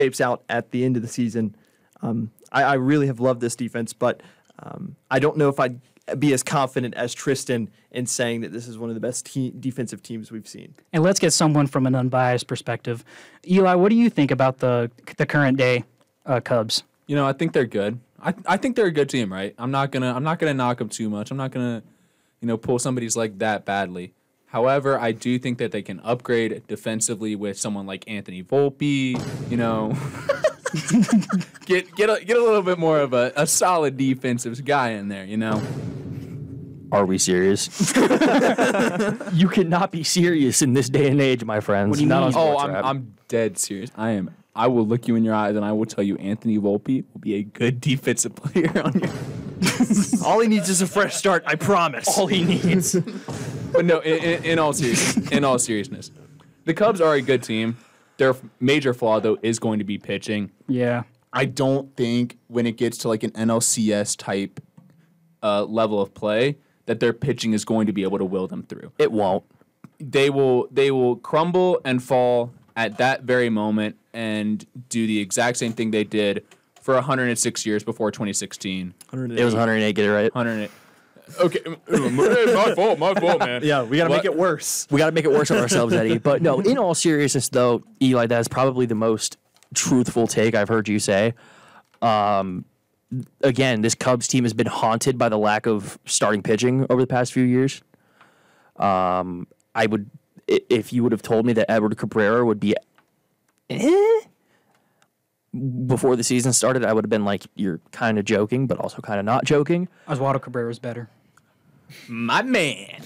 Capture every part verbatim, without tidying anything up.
shapes out at the end of the season. Um, I, I really have loved this defense, but um, I don't know if I'd be as confident as Tristan in saying that this is one of the best te- defensive teams we've seen. And let's get someone from an unbiased perspective. Eli, what do you think about the the current day uh, Cubs? You know, I think they're good. I I think they're a good team, right? I'm not gonna I'm not gonna knock them too much. I'm not gonna, you know, pull somebody's leg that badly. However, I do think that they can upgrade defensively with someone like Anthony Volpe. You know, get get a, get a little bit more of a, a solid defensive guy in there. You know. Are we serious? You cannot be serious in this day and age, my friends. What do you Not mean? on Oh, Sports I'm Rap. I'm dead serious. I am. I will look you in your eyes and I will tell you Anthony Volpe will be a good defensive player on your. All he needs is a fresh start, I promise. all he needs. But no, in, in, in all seriousness, in all seriousness, the Cubs are a good team. Their major flaw though is going to be pitching. Yeah. I don't think when it gets to like an N L C S type uh, level of play that their pitching is going to be able to will them through. It won't. They will they will crumble and fall at that very moment and do the exact same thing they did for one hundred six years before twenty sixteen. It was one hundred eight, get it right? one hundred eight. Okay, my fault, my fault, man. Yeah, we got to What? make it worse. We got to make it worse on ourselves, Eddie. But no, in all seriousness, though, Eli, that's probably the most truthful take I've heard you say. Um, again, this Cubs team has been haunted by the lack of starting pitching over the past few years. Um, I would, i- if you would have told me that Edward Cabrera would be eh, before the season started, I would have been like, you're kind of joking, but also kind of not joking. Oswaldo Cabrera's better. My man.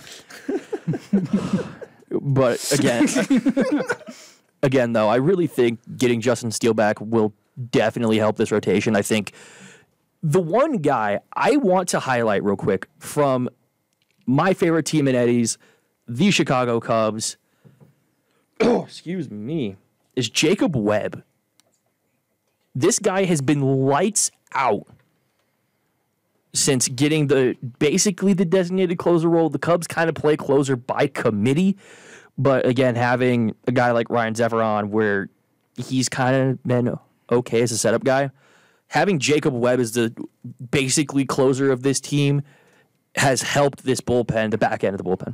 But again, again though, I really think getting Justin Steele back will definitely help this rotation. I think the one guy I want to highlight real quick from my favorite team in Eddie's, the Chicago Cubs, oh, excuse me, is Jacob Webb. This guy has been lights out since getting the basically the designated closer role. The Cubs kind of play closer by committee, but again, having a guy like Ryan Zefron where he's kind of been okay as a setup guy, having Jacob Webb as the basically closer of this team has helped this bullpen, the back end of the bullpen.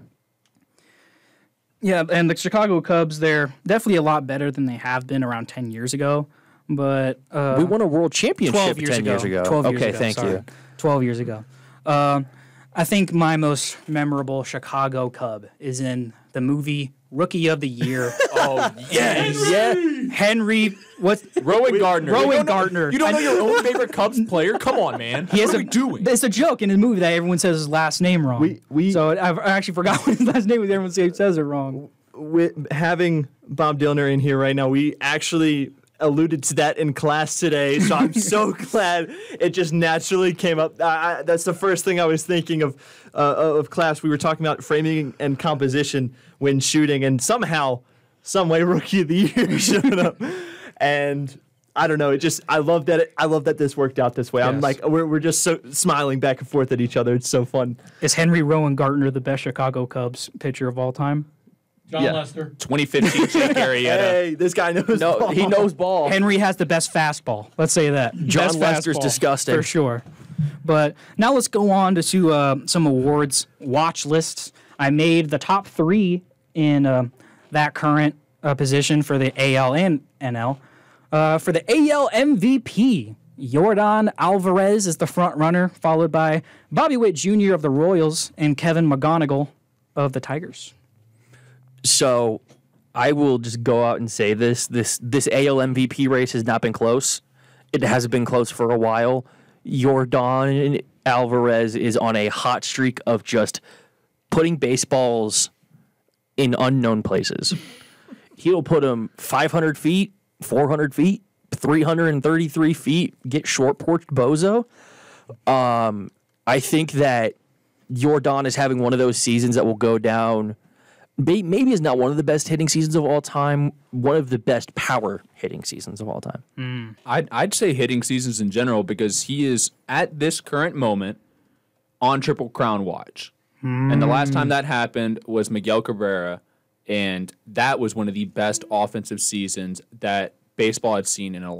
Yeah, and the Chicago Cubs, they're definitely a lot better than they have been around ten years ago. But uh, We won a world championship twelve years ten ago. years ago. twelve years okay, ago, thank sorry. you. twelve years ago. Um, I think my most memorable Chicago Cub is in the movie Rookie of the Year. Oh, yes. Yeah. Henry, what? Rowan Gardner. Rowan You don't know- Gardner. You don't know I- your own favorite Cubs player? Come on, man. He has what a, are we doing? It's a joke in his movie that everyone says his last name wrong. We- we- so I, I actually forgot what his last name was. Everyone says says it wrong. With having Bob Dillner in here right now, we actually alluded to that in class today, so I'm so glad it just naturally came up. I, I, that's the first thing I was thinking of uh, of class. We were talking about framing and composition when shooting, and somehow, some way, Rookie of the Year showed up. And I don't know. It just I love that. It, I love that this worked out this way. I'm Yes. like we're we're just so smiling back and forth at each other. It's so fun. Is Henry Rowan Gardner the best Chicago Cubs pitcher of all time? John Yeah. Lester. twenty fifteen Jake Arrieta. Hey, this guy knows. No, ball. he knows ball. Henry has the best fastball. Let's say that. John Best Lester's fastball, disgusting. for sure. But now let's go on to, to uh, some awards watch lists. I made the top three in uh, that current uh, position for the A L and N L. Uh, for the A L M V P, Yordan Alvarez is the front runner, followed by Bobby Witt Junior of the Royals and Kevin McGonigal of the Tigers. So I will just go out and say this. This this A L M V P race has not been close. It has been close for a while. Yordan Alvarez is on a hot streak of just putting baseballs in unknown places. He'll put them five hundred feet, four hundred feet, three hundred thirty-three feet, get short porched bozo. Um, I think that Yordan is having one of those seasons that will go down. May- Maybe is not one of the best hitting seasons of all time, one of the best power hitting seasons of all time. I'd, I'd say hitting seasons in general because he is, at this current moment, on Triple Crown watch. And the last time that happened was Miguel Cabrera, and that was one of the best offensive seasons that baseball had seen in a